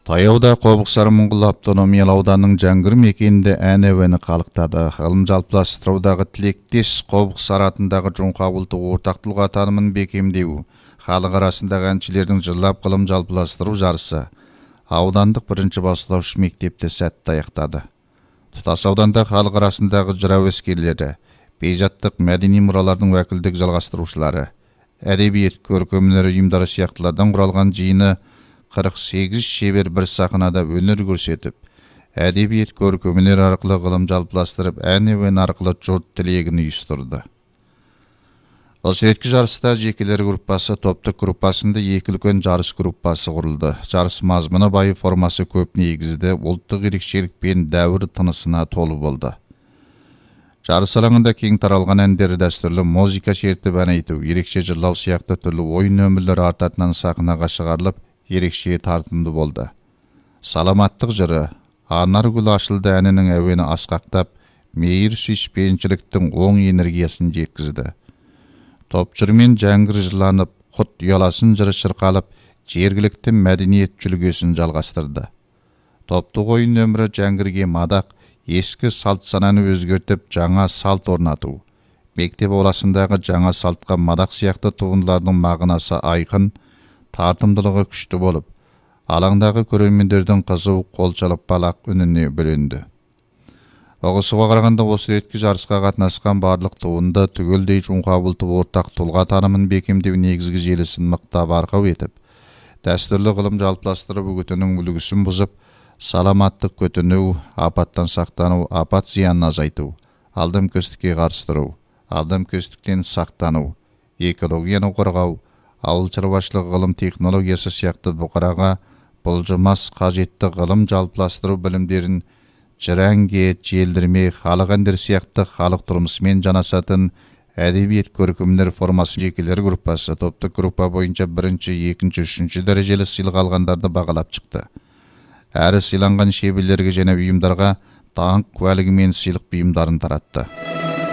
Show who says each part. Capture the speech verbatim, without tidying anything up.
Speaker 1: Таяуда Қобықсары Мұңғыл автономиялы ауданының Жаңгір мекенінде ән әуені қалықтады. Ғылым жалпыластырудағы тілектес Қобықсары атындағы Жоңқа ұлттық ортақ тұлға танымын бекемдеу, халық арасындағы әншілердің жырлап ғылым жалпыластыру жарысы аудандық бірінші бастауыш мектепте сәтті аяқтады. Тұтас ауданда халық арасындағы жыр әуескерлері, бейжаттық мәдени мұралардың уәкілдік жалғастырушылары, әдебиет, көркем өнер ұйымдары сияқтылардан құралған жиыны қырық сегіз шебер бір сахнада өнер көрсетіп, әдебиет, көркем өнер арқылы ғылым жалпыластырып, ән әуен арқылы жұрт тілегін ұйыстырды. Осы реткі жарыста жекелер группасы, топтық группасында екі үлкен жарыс группасы құрылды. Жарыс мазмұны бай, формасы көп негізді, ұлттық ерекшелік пен дәуір тынысына толы болды. Жарыс алаңында кең таралған әндері дәстүрлі музыка шертіп ән айту, ерекше жырлау сияқты түрлі ойын нөмірлері артатынан сахнаға шығарылып, ерекше тартымды болды. Саламаттық жыры, Анар гүл ашылды әнінің әуені асқақтап, мейір сүйіспеншіліктің оң энергиясын жеткізді. Топ жырмен Жәңгір жырланып, құт ұяласын жыры шырқалып, жергілікті мәдениет жүлгесін жалғастырды. Топтық ойын нөмірі Жәңгірге мадақ, ескі салт сананы өзгертіп, жаңа салт орнату. Мектеп ауласындағы жаңа салтқа мадақ сияқты туындылардың мағынасы айқын, тартымдылығы күшті болып, алаңдағы көрермендердің қызу қолшалып балақ үніне бөленді. Оғысыға қарағанда осы реткі жарысқа қатынасқан барлық туынды түгелдей Жоңқа ұлттық ортақ тұлға танымын бекемдеу негізгі желісін мықтап арқау етіп, дәстүрлі ғылым жалпыластырып үгітінің үлгісін бұзып, саламаттық көтіну, апаттан сақтану, апат зиянын азайту, алдымкөстікке қарсы тұру, алдымкөстіктен сақтану, экологияны қорғау, ауыл шаруашылық ғылым технологиясы сияқты бұқараға бұлжымас қажетті ғылым жалпыластыру білімдерін жыр әнге, желдірме, халық әндері сияқты халық тұрмысымен жанасатын әдебиет, көркем өнер формасы жекелер группасы, топтық группа бойынша бірінші, екінші, үшінші дәрежелі сыйлық алғандарды бағалап шықты. Әрі сыйланған шеберлерге және ұйымдарға даңқ куәлігі мен сыйлық бұйымдарын таратты.